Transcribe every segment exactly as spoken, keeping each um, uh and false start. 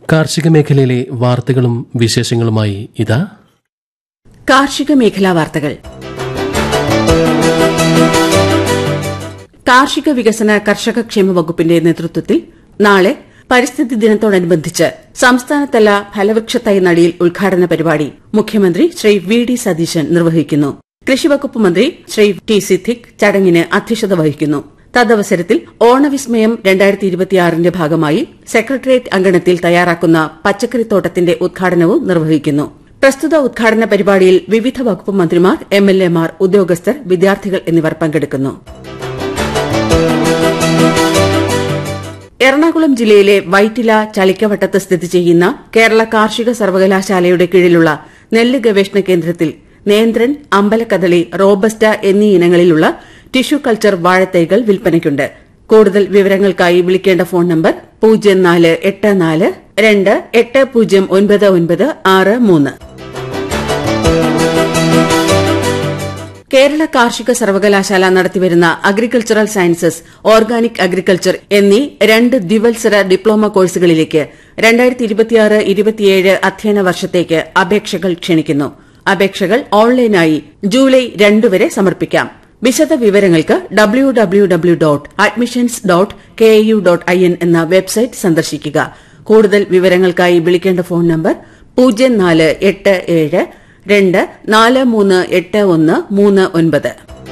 കാർഷിക മേഖലയിലെ വാർത്തകളും വിശേഷങ്ങളുമായി ഇതാ കാർഷിക മേഖലാ വാർത്തകൾ. കാർഷിക വികസന കർഷക ക്ഷേമ വകുപ്പിന്റെ നേതൃത്വത്തിൽ നാളെ പരിസ്ഥിതി ദിനത്തോടനുബന്ധിച്ച് സംസ്ഥാനതല ഫലവൃക്ഷത്തൈ നടീൽ ഉദ്ഘാടന പരിപാടി മുഖ്യമന്ത്രി ശ്രീ വി ഡി സതീശൻ നിർവഹിക്കുന്നു. കൃഷിവകുപ്പ് മന്ത്രി ശ്രീ ടി സിദ്ദിഖ് ചടങ്ങിന് അധ്യക്ഷത വഹിക്കുന്നു. തദവസരത്തിൽ ഓണവിസ്മയം രണ്ടായിരത്തി ഇരുപത്തിയാറിന്റെ ഭാഗമായി സെക്രട്ടേറിയറ്റ് അങ്കണത്തിൽ തയ്യാറാക്കുന്ന പച്ചക്കറിത്തോട്ടത്തിന്റെ ഉദ്ഘാടനവും നിർവഹിക്കുന്നു. പ്രസ്തുത ഉദ്ഘാടന പരിപാടിയിൽ വിവിധ വകുപ്പ് മന്ത്രിമാർ, എം എൽ എമാർ, ഉദ്യോഗസ്ഥർ, വിദ്യാർത്ഥികൾ എന്നിവർ പങ്കെടുക്കുന്നു. എറണാകുളം ജില്ലയിലെ വൈറ്റില ചളിക്കവട്ടത്ത് സ്ഥിതി ചെയ്യുന്ന കേരള കാർഷിക സർവകലാശാലയുടെ കീഴിലുള്ള നെല്ല് ഗവേഷണ കേന്ദ്രത്തിൽ നേന്ത്രൻ, അമ്പലക്കദളി, റോബസ്റ്റ എന്നീ ഇനങ്ങളിലുള്ള ടിഷ്യൂ കൾച്ചർ വാഴത്തൈകൾ വിൽപ്പനയ്ക്കുണ്ട്. കൂടുതൽ വിവരങ്ങൾക്കായി വിളിക്കേണ്ട ഫോൺ നമ്പർ പൂജ്യം നാല് എട്ട് നാല് രണ്ട് എട്ട് പൂജ്യം ഒൻപത് ഒൻപത് ആറ് മൂന്ന്. കേരള കാർഷിക സർവകലാശാല നടത്തിവരുന്ന അഗ്രികൾച്ചറൽ സയൻസസ്, ഓർഗാനിക് അഗ്രികൾച്ചർ എന്നീ രണ്ട് ദ്വിവത്സര ഡിപ്ലോമ കോഴ്സുകളിലേക്ക് രണ്ടായിരത്തി ഇരുപത്തിയാറ് ഇരുപത്തിയേഴ് അധ്യയന വർഷത്തേക്ക് അപേക്ഷകൾ ക്ഷണിക്കുന്നു. അപേക്ഷകൾ ഓൺലൈനായി ജൂലൈ രണ്ട് വരെ സമർപ്പിക്കാം. വിശദ വിവരങ്ങൾക്ക് W W W dot admissions dot K U dot I N എന്ന വെബ്സൈറ്റ് സന്ദർശിക്കുക. കൂടുതൽ വിവരങ്ങൾക്കായി വിളിക്കേണ്ട ഫോൺ നമ്പർ പൂജ്യം നാല് എട്ട് ഏഴ് രണ്ട് നാല് മൂന്ന് എട്ട് ഒന്ന് മൂന്ന് ഒൻപത്.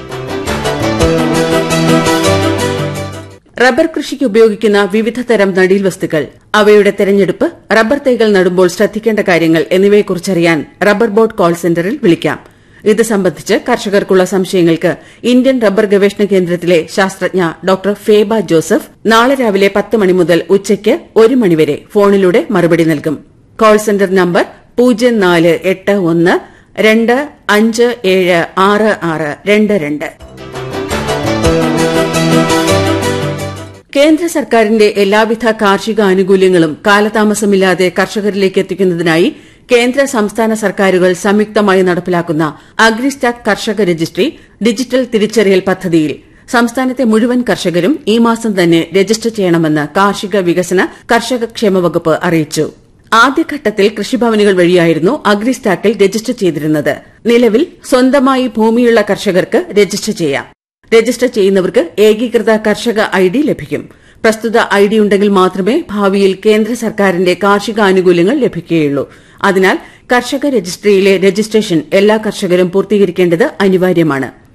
റബ്ബർ കൃഷിക്ക് ഉപയോഗിക്കുന്ന വിവിധ തരം നടീൽ വസ്തുക്കൾ, അവയുടെ തെരഞ്ഞെടുപ്പ്, റബ്ബർ തൈകൾ നടുമ്പോൾ ശ്രദ്ധിക്കേണ്ട കാര്യങ്ങൾ എന്നിവയെക്കുറിച്ചറിയാൻ റബ്ബർ ബോർഡ് കോൾ സെന്ററിൽ വിളിക്കാം. ഇത് സംബന്ധിച്ച് കർഷകർക്കുള്ള സംശയങ്ങൾക്ക് ഇന്ത്യൻ റബ്ബർ ഗവേഷണ കേന്ദ്രത്തിലെ ശാസ്ത്രജ്ഞ ഡോക്ടർ ഫേബ ജോസഫ് നാളെ രാവിലെ പത്ത് മണി മുതൽ ഉച്ചയ്ക്ക് ഒരു മണിവരെ ഫോണിലൂടെ മറുപടി നൽകും. കോൾ സെന്റർ നമ്പർ പൂജ്യം നാല് എട്ട് ഒന്ന് രണ്ട് അഞ്ച് ഏഴ് ആറ് ആറ് രണ്ട് രണ്ട്. കേന്ദ്ര സർക്കാരിന്റെ എല്ലാവിധ കാർഷിക ആനുകൂല്യങ്ങളും കാലതാമസമില്ലാതെ കർഷകരിലേക്ക് എത്തിക്കുന്നതിനായി കേന്ദ്ര സംസ്ഥാന സർക്കാരുകൾ സംയുക്തമായി നടപ്പിലാക്കുന്ന അഗ്രിസ്റ്റാക്ക് കർഷക രജിസ്ട്രി ഡിജിറ്റൽ തിരിച്ചറിയൽ പദ്ധതിയിൽ സംസ്ഥാനത്തെ മുഴുവൻ കർഷകരും ഈ മാസം തന്നെ രജിസ്റ്റർ ചെയ്യണമെന്ന് കാർഷിക വികസന കർഷക ക്ഷേമ വകുപ്പ് അറിയിച്ചു. ആദ്യഘട്ടത്തിൽ കൃഷിഭവനുകൾ വഴിയായിരുന്നു അഗ്രിസ്റ്റാക്കിൽ രജിസ്റ്റർ ചെയ്തിരുന്നത്. നിലവിൽ സ്വന്തമായി ഭൂമിയുള്ള കർഷകർക്ക് രജിസ്റ്റർ ചെയ്യാം. രജിസ്റ്റർ ചെയ്യുന്നവർക്ക് ഏകീകൃത കർഷക ഐഡി ലഭിക്കും. പ്രസ്തുത ഐഡി ഉണ്ടെങ്കിൽ മാത്രമേ ഭാവിയിൽ കേന്ദ്ര സർക്കാരിന്റെ കാർഷിക ആനുകൂല്യങ്ങൾ ലഭിക്കുകയുള്ളൂ. അതിനാൽ കർഷക രജിസ്ട്രിയിലെ രജിസ്ട്രേഷൻ എല്ലാ കർഷകരും പൂർത്തീകരിക്കേണ്ടത് അനിവാര്യമാണ്.